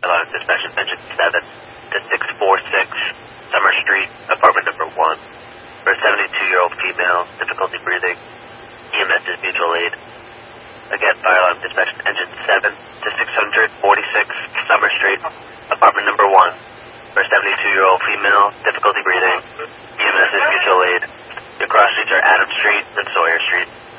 Alarm dispatch engine 7 to 646 Summer Street, apartment number 1. For a 72-year-old female, difficulty breathing. EMS is mutual aid. Again, fire alarm dispatch engine 7 to 646 Summer Street, apartment number 1. For a 72-year-old female, difficulty breathing. EMS is mutual aid. Your cross streets are Adams Street and Sawyer Street.